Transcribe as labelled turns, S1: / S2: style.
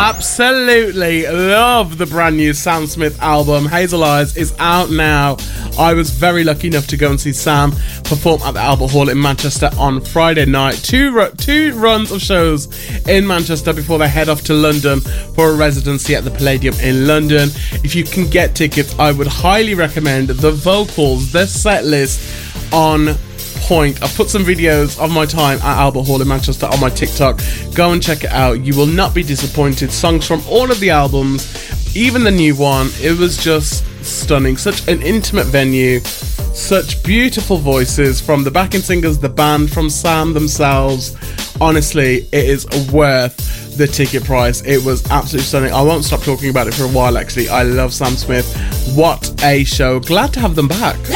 S1: Absolutely love the brand new Sam Smith album. Hazel Eyes is out now. I was very lucky enough to go and see Sam perform at the Albert Hall in Manchester on Friday night. Two runs of shows in Manchester before they head off to London for a residency at the Palladium in London. If you can get tickets, I would highly recommend the vocals, the set list on point. I've put some videos of my time at Albert Hall in Manchester on my TikTok. Go and check it out. You will not be disappointed. Songs from all of the albums, even the new one. It was just stunning. Such an intimate venue. Such beautiful voices from the backing singers, the band, from Sam themselves. Honestly, it is worth the ticket price. It was absolutely stunning. I won't stop talking about it for a while, actually. I love Sam Smith. What a show. Glad to have them back.